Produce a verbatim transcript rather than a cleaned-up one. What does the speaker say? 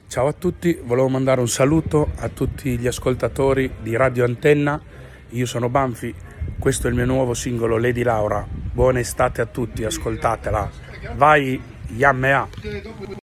Ciao a tutti, volevo mandare un saluto a tutti gli ascoltatori di Radio Antenna. Io sono Banfi, questo è il mio nuovo singolo Lady Laura. Buona estate a tutti, ascoltatela. Vai, Yammea!